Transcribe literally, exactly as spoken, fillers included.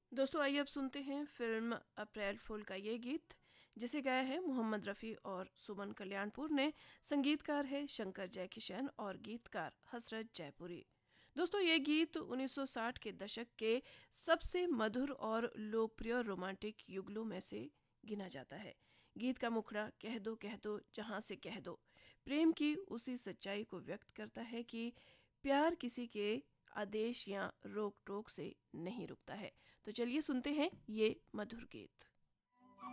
दोस्तों आइए अब सुनते हैं फिल्म अप्रैल फूल का ये गीत, जिसे गाया है मोहम्मद रफ़ी और सुमन कल्याणपुर ने। संगीतकार है शंकर जयकिशन और गीतकार हसरत जयपुरी। दोस्तों ये गीत उन्नीस सौ साठ के दशक के सबसे मधुर और लोकप्रिय रोमांटिक युगलों में से गिना जाता है। गीत का मुखड़ा कह दो कह दो जहां से कह दो प्रेम की उसी सच्चाई को व्यक्त करता है कि प्यार किसी के आदेश या रोक टोक से नहीं रुकता है। तो चलिए सुनते हैं ये मधुर गीत।